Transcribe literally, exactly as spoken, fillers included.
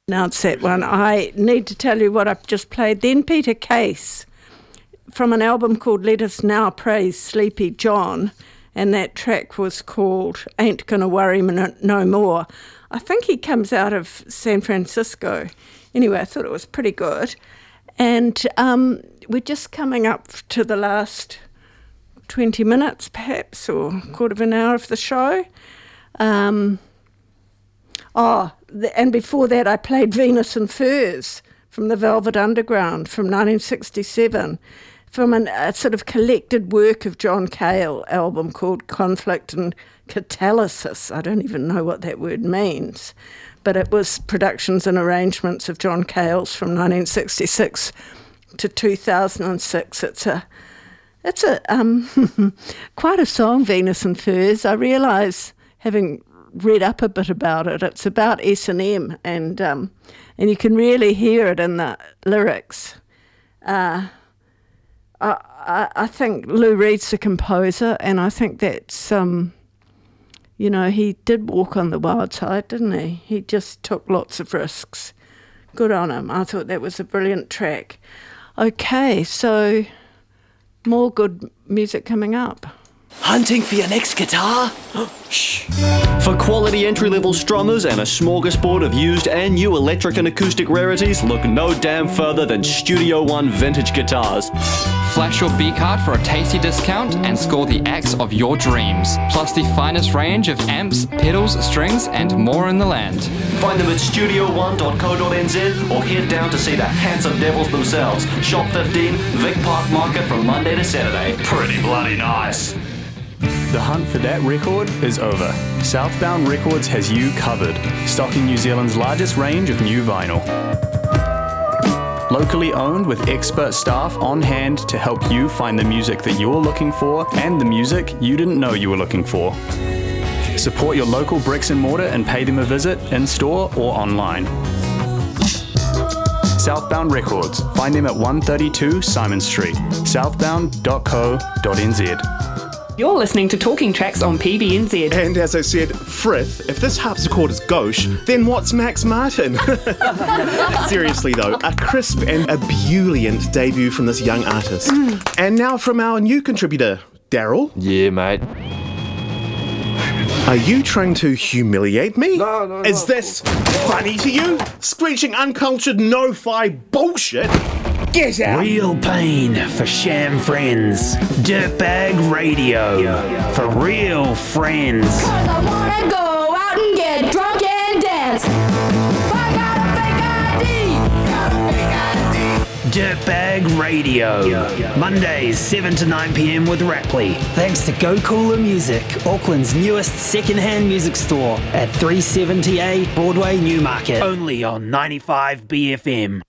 Announce that one. I need to tell you what I've just played. Then Peter Case from an album called Let Us Now Praise Sleepy John, and that track was called Ain't Gonna Worry Me No, no More. I think he comes out of San Francisco. Anyway, I thought it was pretty good. And um, we're just coming up to the last twenty minutes, perhaps, or a quarter of an hour of the show. Um, oh, the, and before that I played Venus and Furs from the Velvet Underground from nineteen sixty-seven, from an, a sort of collected work of John Cale album called Conflict and Catalysis. I don't even know what that word means, but it was productions and arrangements of John Cale's from nineteen sixty-six to two thousand six. It's a It's a um, quite a song, Venus and Furs. I realise, having read up a bit about it, it's about S and M, and um, and you can really hear it in the lyrics. Uh, I, I I think Lou Reed's the composer, and I think that's um, you know, he did walk on the wild side, didn't he? He just took lots of risks. Good on him. I thought that was a brilliant track. Okay, so. More good music coming up. Hunting for your next guitar? Shh. For quality entry-level strummers and a smorgasbord of used and new electric and acoustic rarities, look no damn further than Studio One Vintage Guitars. Flash your B-card for a tasty discount and score the axe of your dreams. Plus the finest range of amps, pedals, strings and more in the land. Find them at studio one dot co dot n z or head down to see the handsome devils themselves. Shop fifteen, Vic Park Market from Monday to Saturday. Pretty bloody nice. The hunt for that record is over. Southbound Records has you covered, stocking New Zealand's largest range of new vinyl. Locally owned with expert staff on hand to help you find the music that you're looking for and the music you didn't know you were looking for. Support your local bricks and mortar and pay them a visit in store or online. Southbound Records. Find them at one thirty-two Simon Street, southbound dot co dot n z. You're listening to Talking Tracks on P B N Z. And as I said, Frith, if this harpsichord is gauche, then what's Max Martin? Seriously though, a crisp and ebullient debut from this young artist. Mm. And now from our new contributor, Daryl. Yeah, mate. Are you trying to humiliate me? No, no, no. Is this funny to you? Screeching uncultured no-fi bullshit? Get out! Real pain for sham friends. Dirtbag Radio for real friends. Cause I wanna go out and get drunk and dance. I got a fake I D. Got a fake I D. Dirtbag Radio. Mondays seven to nine p.m. with Rapley. Thanks to Go Cooler Music, Auckland's newest second-hand music store at three seventy-eight Broadway, Newmarket. Only on ninety-five B F M.